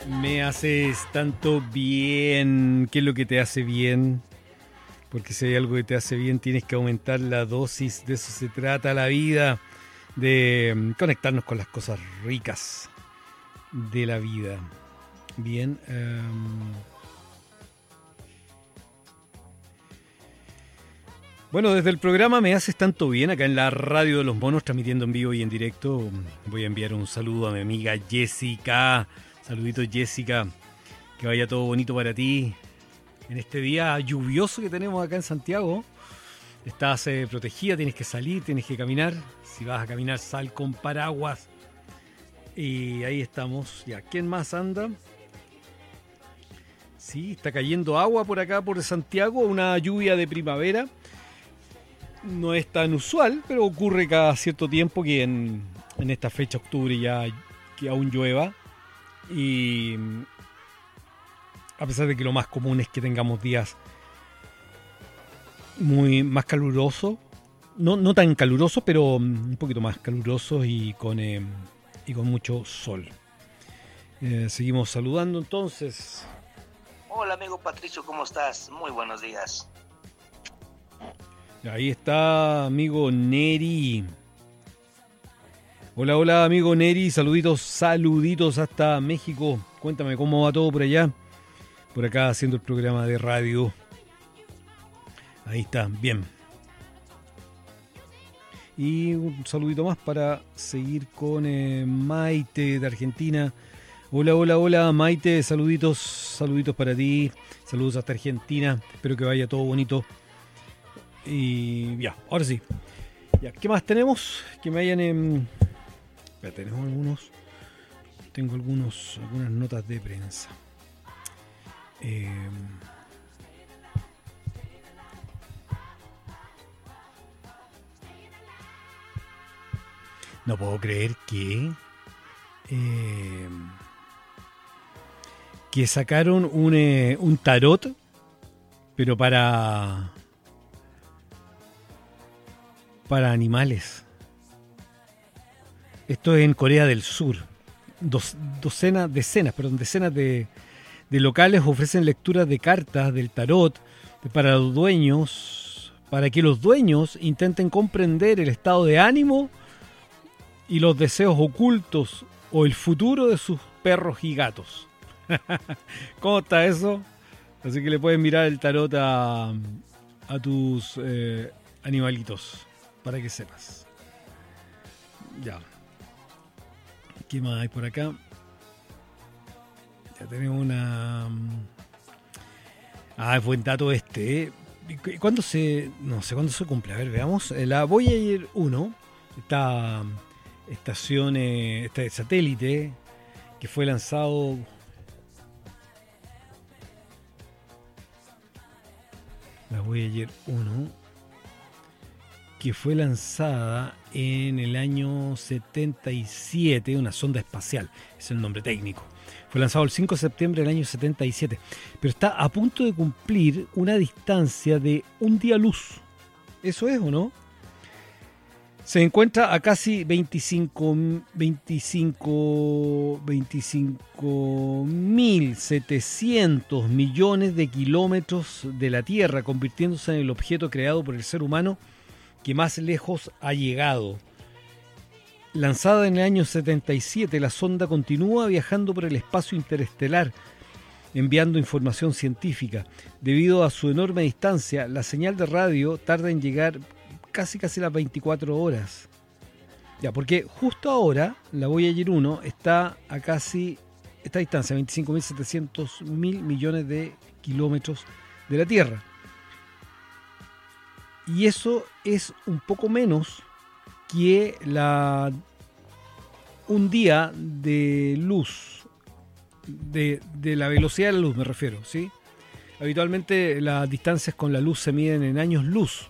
Me haces tanto bien. ¿Qué es lo que te hace bien? Porque si hay algo que te hace bien, tienes que aumentar la dosis. De eso se trata la vida. De conectarnos con las cosas ricas de la vida. Bien. Bueno, desde el programa Me Haces Tanto Bien, acá en la Radio de los Monos, transmitiendo en vivo y en directo, voy a enviar un saludo a mi amiga Jessica. Saluditos, Jessica. Que vaya todo bonito para ti. En este día lluvioso que tenemos acá en Santiago, estás protegida, tienes que salir, tienes que caminar. Si vas a caminar, sal con paraguas. Y ahí estamos. Ya, ¿quién más anda? Sí, está cayendo agua por acá, por Santiago, una lluvia de primavera. No es tan usual, pero ocurre cada cierto tiempo que en esta fecha, octubre, ya que aún llueva. Y a pesar de que lo más común es que tengamos días muy más calurosos, no tan calurosos, pero un poquito más calurosos y con mucho sol. Seguimos saludando entonces. Hola amigo Patricio, ¿cómo estás? Muy buenos días. Ahí está amigo Neri. Hola, hola amigo Neri, saluditos hasta México. Cuéntame cómo va todo por allá. Por acá haciendo el programa de radio. Ahí está, bien. Y un saludito más para seguir con Maite de Argentina. Hola Maite, saluditos para ti. Saludos hasta Argentina. Espero que vaya todo bonito. Y ya, ahora sí. Ya, ¿qué más tenemos? Que me hayan... Ya tenemos algunos. Tengo algunas notas de prensa. No puedo creer que sacaron un tarot, pero para animales. Esto es en Corea del Sur. Decenas de locales ofrecen lecturas de cartas del tarot para los dueños, para que los dueños intenten comprender el estado de ánimo y los deseos ocultos o el futuro de sus perros y gatos. ¿Cómo está eso? Así que le puedes mirar el tarot a tus animalitos para que sepas. Ya. ¿Qué más hay por acá? Ya tenemos una... buen dato este. ¿Cuándo se...? No sé cuándo se cumple. A ver, veamos. La Voyager 1, esta estación, este satélite que fue lanzado... La Voyager 1... que fue lanzada en el año 77, una sonda espacial, es el nombre técnico. Fue lanzado el 5 de septiembre del año 77, pero está a punto de cumplir una distancia de un día luz. ¿Eso es o no? Se encuentra a casi 25.700 millones de kilómetros de la Tierra, convirtiéndose en el objeto creado por el ser humano que más lejos ha llegado. Lanzada en el año 77, la sonda continúa viajando por el espacio interestelar, enviando información científica. Debido a su enorme distancia, la señal de radio tarda en llegar casi las 24 horas. Ya, porque justo ahora la Voyager 1 está a casi esta distancia, 25.700 millones de kilómetros de la Tierra. Y eso es un poco menos que un día de luz, de la velocidad de la luz me refiero, ¿sí? Habitualmente las distancias con la luz se miden en años luz,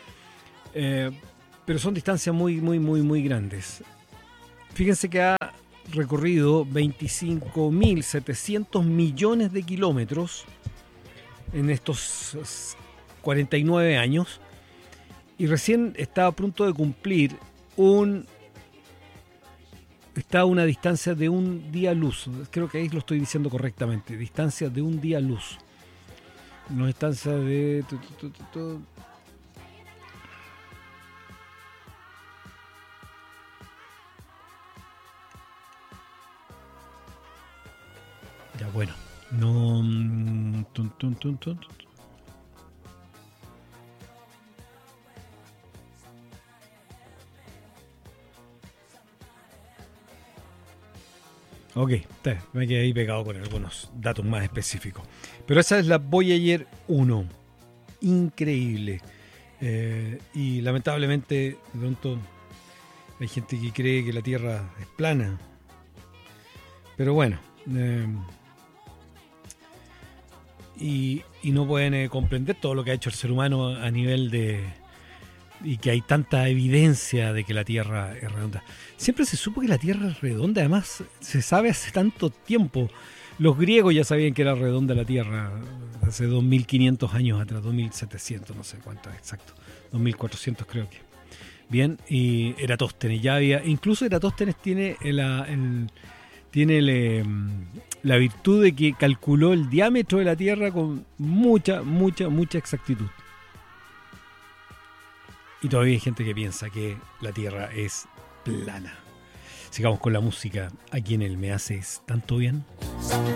pero son distancias muy grandes. Fíjense que ha recorrido 25.700 millones de kilómetros en estos 49 años. Y recién está a punto de cumplir un está a una distancia de un día luz. Creo que ahí lo estoy diciendo correctamente. Distancia de un día luz. No distancia de... Ya, bueno. No... Ok, me quedé ahí pegado con algunos datos más específicos. Pero esa es la Voyager 1. Increíble. Y lamentablemente, de pronto, hay gente que cree que la Tierra es plana. Pero bueno. Y no pueden comprender todo lo que ha hecho el ser humano a nivel de... Y que hay tanta evidencia de que la Tierra es redonda. Siempre se supo que la Tierra es redonda, además se sabe hace tanto tiempo. Los griegos ya sabían que era redonda la Tierra hace 2500 años atrás, 2700, no sé cuánto exacto, 2400 creo que. Bien, y Eratóstenes ya había, incluso Eratóstenes tiene la virtud de que calculó el diámetro de la Tierra con mucha exactitud. Y todavía hay gente que piensa que la Tierra es plana. Sigamos con la música aquí en el Me Haces Tanto Bien.